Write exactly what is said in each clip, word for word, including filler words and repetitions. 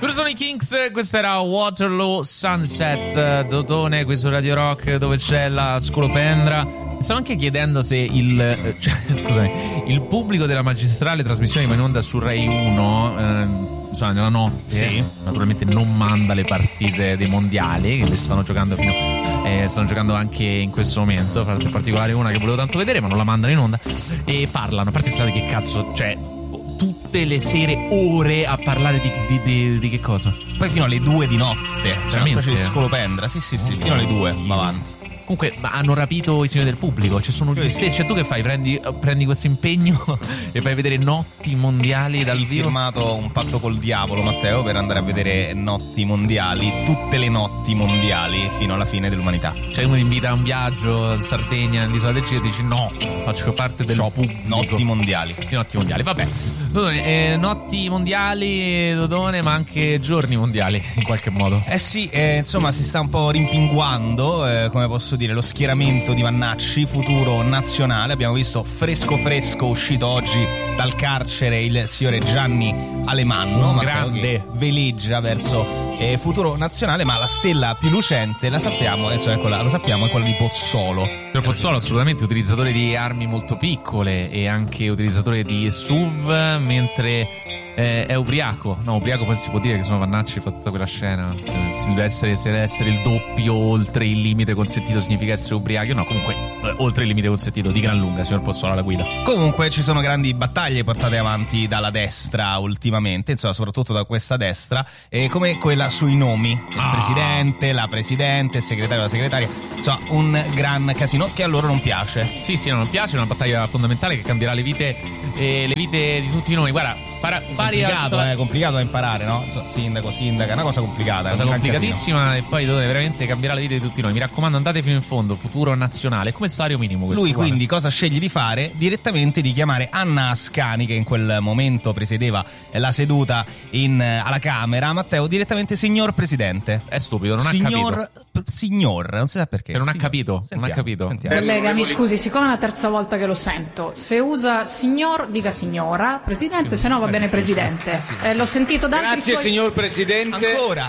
Loro sono i Kinks, questa era Waterloo Sunset, Dotone qui su Radio Rock, dove c'è la scolopendra. Stavo anche chiedendo se il cioè, scusami, il pubblico della magistrale trasmissione che va in onda su Rai uno eh, insomma, nella notte, sì, naturalmente non manda le partite dei mondiali che stanno giocando fino eh, stanno giocando anche in questo momento, in particolare una che volevo tanto vedere ma non la mandano in onda, e parlano, a parte state che cazzo, cioè tutte le sere ore a parlare di, di, di, di che cosa? Poi fino alle due di notte, c'è una specie di scolopendra, sì sì sì, oh, fino alle due va avanti. Comunque hanno rapito i signori del pubblico, cioè sono gli stessi, cioè tu che fai? Prendi, prendi questo impegno e fai vedere notti mondiali dal Hai vivo? Hai firmato un patto col diavolo, Matteo, per andare a vedere notti mondiali, tutte le notti mondiali fino alla fine dell'umanità. Cioè uno invita a un viaggio in Sardegna, nell'isola del Cile, e dici no, faccio parte del Shop, pubblico. Notti mondiali. Di notti mondiali, vabbè. Dodone, eh, notti mondiali, Dodone, ma anche giorni mondiali in qualche modo. Eh sì, eh, insomma si sta un po' rimpinguando, eh, come posso dire, lo schieramento di Vannacci, futuro nazionale. Abbiamo visto fresco fresco uscito oggi dal carcere il signore Gianni Alemanno, grande, che veleggia verso eh, futuro nazionale, ma la stella più lucente la sappiamo, insomma, è quella, lo sappiamo, è quella di Pozzolo. Per Pozzolo assolutamente utilizzatore di armi molto piccole e anche utilizzatore di S U V, mentre eh, è ubriaco. No, ubriaco poi si può dire che sono Vannacci fa tutta quella scena. Se, se deve essere, se deve essere il doppio oltre il limite consentito significa essere ubriachi. No, comunque eh, oltre il limite consentito di gran lunga, signor Pozzolo alla guida. Comunque ci sono grandi battaglie portate avanti dalla destra ultimamente, insomma soprattutto da questa destra, eh, come quella sui nomi, il ah. presidente, la presidente, il segretario, la segretaria, insomma un gran casino che a loro non piace. Sì, sì, non piace, è una battaglia fondamentale che cambierà le vite, eh, le vite di tutti noi. Guarda, para, pari complicato, al... è complicato da imparare, no? So, sindaco, sindaca, è una cosa complicata, cosa un complicatissima casino. E poi dove veramente cambierà le vite di tutti noi. Mi raccomando, andate fino in fondo. Futuro nazionale, come salario minimo questo. Lui guarda. Quindi cosa sceglie di fare? Direttamente di chiamare Anna Ascani, che in quel momento presiedeva la seduta in, alla Camera. Matteo, direttamente signor Presidente. È stupido, non signor, ha capito. P- signor, non si sa perché. E non signor. ha capito, Sentiamo, non ha capito. Sentiamo. Collega, mi scusi, siccome è la terza volta che lo sento, se usa signor, dica signora, Presidente, sì, se no va bene Presidente. Eh sì. Eh, l'ho sentito da altri Grazie suoi... signor Presidente. Ancora.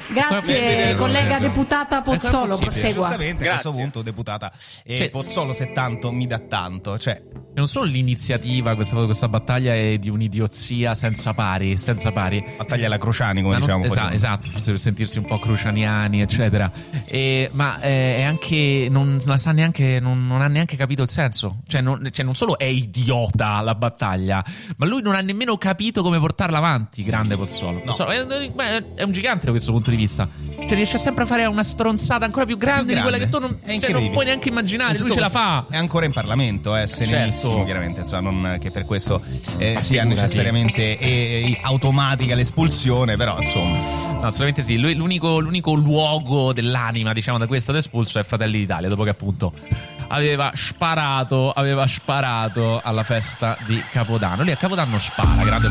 Grazie, collega deputata Ancora Pozzolo, possibile. prosegua. Giustamente a Grazie. questo punto, deputata eh, Cioè- Pozzolo, se tanto mi dà tanto, cioè E non solo l'iniziativa, questa, questa battaglia è di un'idiozia senza pari, senza pari. battaglia alla Cruciani, come Ma non- diciamo. esatto, esatto, forse per sentirsi un po' crucianiani, eccetera. E, ma eh, è anche non la sa neanche, non, non ha neanche capito il senso. Cioè non, cioè non solo è idiota la battaglia, ma lui non ha nemmeno capito come portarla avanti. Grande Pozzolo. No. So, è, è un gigante da questo punto di vista. Cioè riesce sempre a fare una stronzata ancora più grande, Più di quella che tu grande. non, È cioè, non incredibile. puoi neanche immaginare. In Lui tutto ce la questo- fa. È ancora in Parlamento, è serenissimo, Certo. chiaramente, insomma, non che per questo eh, Ma sia figurati. necessariamente eh, eh, automatica l'espulsione, però insomma. No, assolutamente sì. Lui, l'unico, l'unico luogo dell'anima, diciamo, da cui è stato espulso è Fratelli d'Italia, dopo che appunto aveva sparato, aveva sparato alla festa di Capodanno. Lui a Capodanno spara, grande